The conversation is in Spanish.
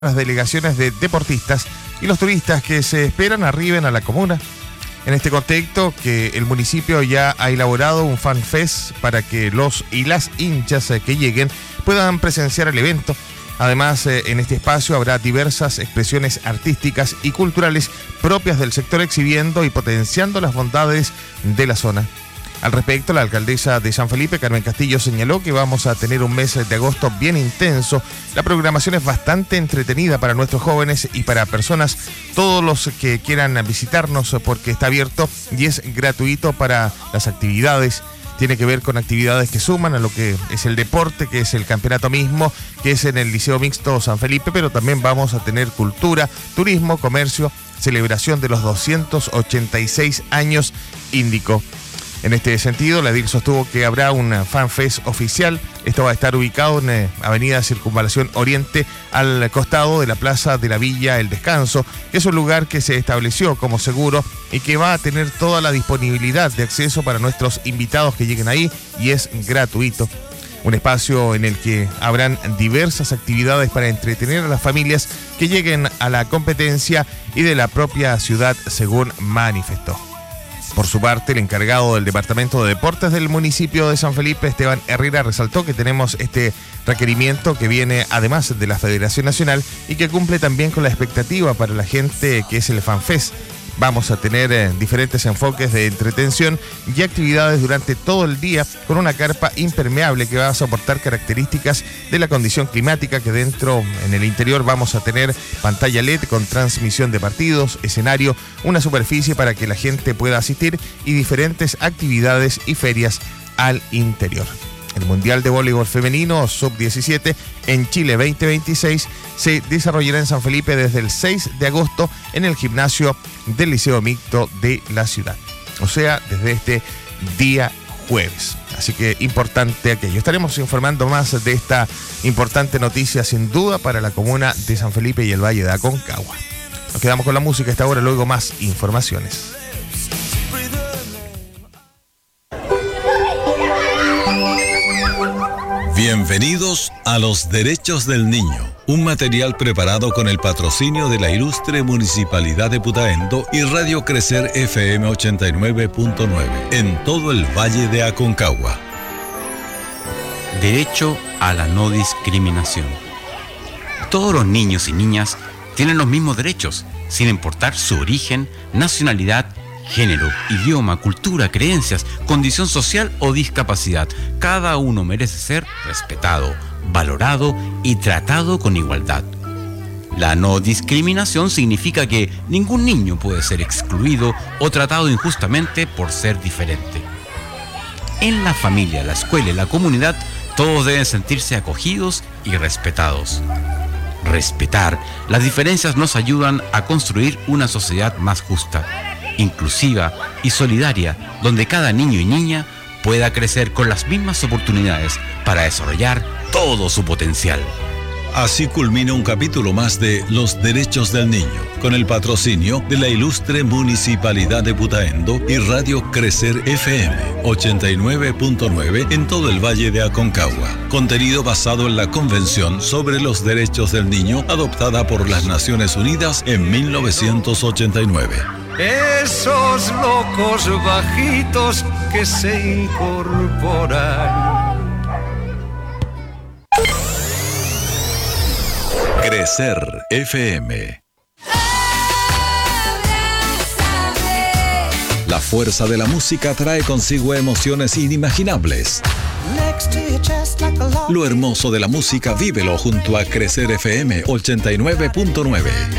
las delegaciones de deportistas y los turistas que se esperan arriben a la comuna. En este contexto, que el municipio ya ha elaborado un fan fest para que los y las hinchas que lleguen puedan presenciar el evento. Además, en este espacio habrá diversas expresiones artísticas y culturales propias del sector, exhibiendo y potenciando las bondades de la zona. Al respecto, la alcaldesa de San Felipe, Carmen Castillo, señaló que vamos a tener un mes de agosto bien intenso. La programación es bastante entretenida para nuestros jóvenes y para personas, todos los que quieran visitarnos, porque está abierto y es gratuito para las actividades. Tiene que ver con actividades que suman a lo que es el deporte, que es el campeonato mismo, que es en el Liceo Mixto San Felipe, pero también vamos a tener cultura, turismo, comercio, celebración de los 286 años Índico. En este sentido, la edil sostuvo que habrá un fanfest oficial. Esto va a estar ubicado en Avenida Circunvalación Oriente, al costado de la Plaza de la Villa El Descanso, que es un lugar que se estableció como seguro y que va a tener toda la disponibilidad de acceso para nuestros invitados que lleguen ahí, y es gratuito. Un espacio en el que habrán diversas actividades para entretener a las familias que lleguen a la competencia y de la propia ciudad, según manifestó. Por su parte, el encargado del Departamento de Deportes del municipio de San Felipe, Esteban Herrera, resaltó que tenemos este requerimiento que viene además de la Federación Nacional y que cumple también con la expectativa para la gente, que es el FanFest. Vamos a tener diferentes enfoques de entretención y actividades durante todo el día, con una carpa impermeable que va a soportar características de la condición climática, que dentro, en el interior, vamos a tener pantalla LED con transmisión de partidos, escenario, una superficie para que la gente pueda asistir y diferentes actividades y ferias al interior. El Mundial de Voleibol Femenino Sub-17 en Chile 2026 se desarrollará en San Felipe desde el 6 de agosto en el gimnasio del Liceo Mixto de la ciudad. O sea, desde este día jueves. Así que importante aquello. Estaremos informando más de esta importante noticia, sin duda, para la comuna de San Felipe y el Valle de Aconcagua. Nos quedamos con la música a esta hora, luego más informaciones. Bienvenidos a Los Derechos del Niño, un material preparado con el patrocinio de la ilustre Municipalidad de Putaendo y Radio Crecer FM 89.9 en todo el Valle de Aconcagua. Derecho a la no discriminación. Todos los niños y niñas tienen los mismos derechos, sin importar su origen, nacionalidad, género, idioma, cultura, creencias, condición social o discapacidad. Cada uno merece ser respetado, valorado y tratado con igualdad. La no discriminación significa que ningún niño puede ser excluido o tratado injustamente por ser diferente. En la familia, la escuela y la comunidad, todos deben sentirse acogidos y respetados. Respetar las diferencias nos ayudan a construir una sociedad más justa, inclusiva y solidaria, donde cada niño y niña pueda crecer con las mismas oportunidades para desarrollar todo su potencial. Así culmina un capítulo más de Los Derechos del Niño, con el patrocinio de la ilustre Municipalidad de Putaendo y Radio Crecer FM 89.9 en todo el Valle de Aconcagua. Contenido basado en la Convención sobre los Derechos del Niño, adoptada por las Naciones Unidas en 1989. Esos locos bajitos que se incorporan. Crecer FM. La fuerza de la música trae consigo emociones inimaginables. Lo hermoso de la música, vívelo junto a Crecer FM 89.9.